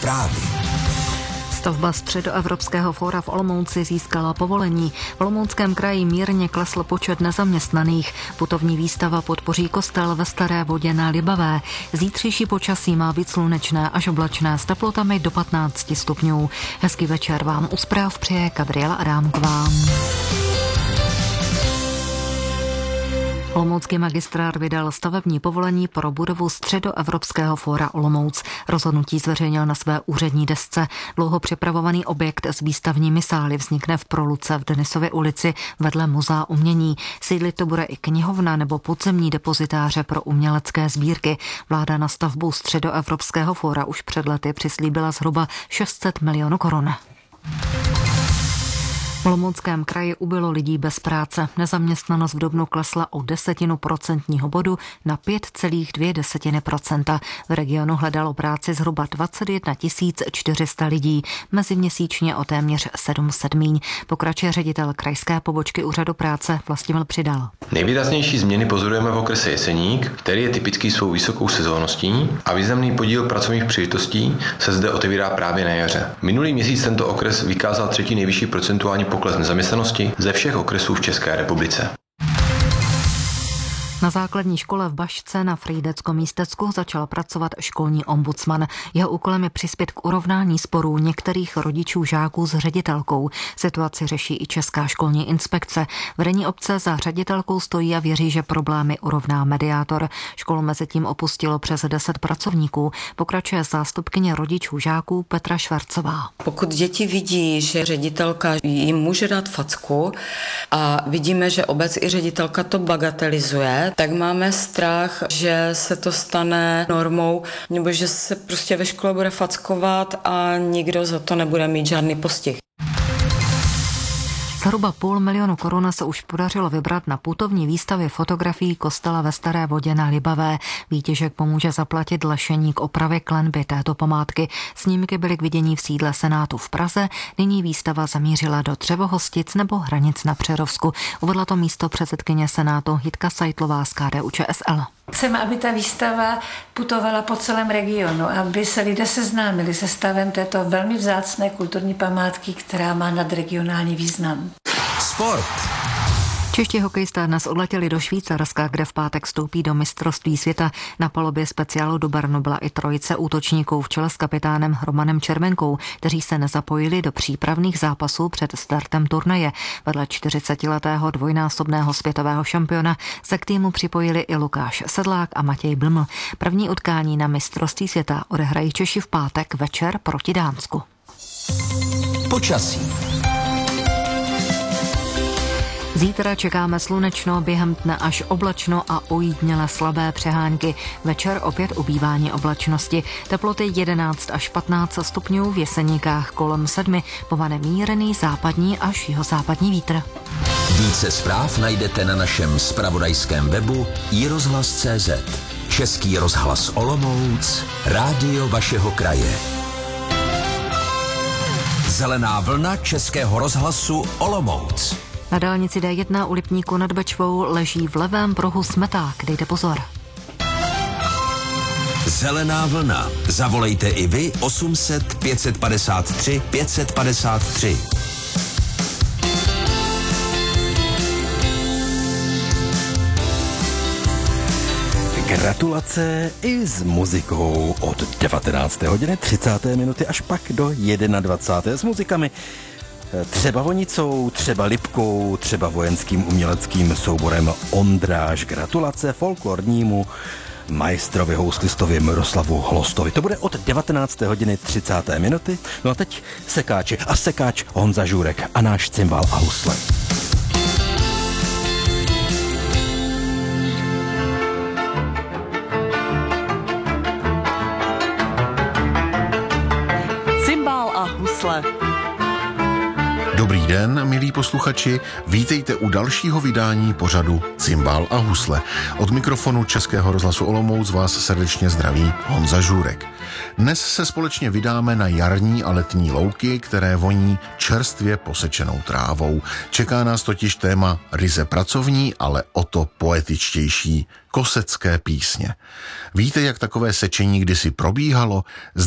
Zprávy. Stavba Středoevropského fóra v Olomouci získala povolení. V Olomouckém kraji mírně klesl počet nezaměstnaných. Putovní výstava podpoří kostel ve Staré Vodě na Libavé. Zítřejší počasí má být slunečné až oblačné s teplotami do 15 stupňů. Hezký večer vám u zpráv přeje Gabriela Adámková. Olomoucký magistrát vydal stavební povolení pro budovu Středoevropského fóra Olomouc. Rozhodnutí zveřejnil na své úřední desce. Dlouho připravovaný objekt s výstavními sály vznikne v Proluce v Denisově ulici vedle Muzea umění. Sídlit to bude i knihovna nebo podzemní depozitáře pro umělecké sbírky. Vláda na stavbu Středoevropského fóra už před lety přislíbila zhruba 600 milionů korun. V Olomouckém kraji ubylo lidí bez práce. Nezaměstnanost v dubnu klesla o 0,1% bodu na 5,2%. V regionu hledalo práci zhruba 21 400 lidí, meziměsíčně o téměř 700 míň. Pokračuje ředitel krajské pobočky úřadu práce Vlastimil Přidal. Nejvýraznější změny pozorujeme v okrese Jeseník, který je typický svou vysokou sezónností a významný podíl pracovních příležitostí se zde otevírá právě na jaře. Minulý měsíc tento okres vykázal třetí nejvyšší procentuální pokles nezaměstnanosti ze všech okresů v České republice. Na základní škole v Bašce na Frýdecko-Místecku začal pracovat školní ombudsman. Jeho úkolem je přispět k urovnání sporů některých rodičů žáků s ředitelkou. Situaci řeší i Česká školní inspekce. Vedení obce za ředitelkou stojí a věří, že problémy urovná mediátor. Školu mezitím opustilo přes 10 pracovníků. Pokračuje zástupkyně rodičů žáků Petra Švarcová. Pokud děti vidí, že ředitelka jim může dát facku a vidíme, že obec i ředitelka to bagatelizuje, tak máme strach, že se to stane normou, nebo že se prostě ve škole bude fackovat a nikdo za to nebude mít žádný postih. Zhruba 500 000 korun se už podařilo vybrat na putovní výstavě fotografií kostela ve Staré Vodě na Libavé. Výtěžek pomůže zaplatit lešení k opravě klenby této památky. Snímky byly k vidění v sídle Senátu v Praze. Nyní výstava zamířila do Třebohostic nebo Hranic na Přerovsku. Uvedla to místo předsedkyně Senátu Jitka Seitlová z KDU-ČSL. Chceme, aby ta výstava putovala po celém regionu, aby se lidé seznámili se stavem této velmi vzácné kulturní památky, která má nadregionální význam. Sport. Čeští hokejisté dnes odletěli do Švýcarska, kde v pátek vstoupí do mistrovství světa. Na palubě speciálu do Brnu byla i trojice útočníků v čele s kapitánem Romanem Červenkou, kteří se nezapojili do přípravných zápasů před startem turnaje. Vedle 40letého dvojnásobného světového šampiona se k týmu připojili i Lukáš Sedlák a Matěj Blml. První utkání na mistrovství světa odehrají Češi v pátek večer proti Dánsku. Počasí. Zítra čekáme slunečno, během dne až oblačno a ujídněle slabé přehánky. Večer opět ubývání oblačnosti. Teploty 11 až 15 stupňů, v Jeseníkách kolem 7. Povane mírný západní až jihozápadní vítr. Více zpráv najdete na našem zpravodajském webu iRozhlas.cz. Český rozhlas Olomouc, rádio vašeho kraje. Zelená vlna Českého rozhlasu Olomouc. Na dálnici D1 u Lipníku nad Bečvou leží v levém pruhu smeták, dejte pozor. Zelená vlna. Zavolejte i vy 800 553 553. Gratulace i s muzikou od 19. hodiny 30. minuty až pak do 21. s muzikami. Třeba Vonicou, třeba Lipkou, třeba vojenským uměleckým souborem Ondráž. Gratulace folklornímu majstrovi houslistovi Miroslavu Hlostovi. To bude od 19. hodiny 30. minuty. No a teď sekáči a sekáč Honza Žůrek a náš cymbál a husle. Cymbál a husle. Dobrý den, milí posluchači, vítejte u dalšího vydání pořadu Cymbál a husle. Od mikrofonu Českého rozhlasu Olomouc vás srdečně zdraví Honza Žůrek. Dnes se společně vydáme na jarní a letní louky, které voní čerstvě posečenou trávou. Čeká nás totiž téma ryze pracovní, ale o to poetičtější, kosecké písně. Víte, jak takové sečení kdysi probíhalo?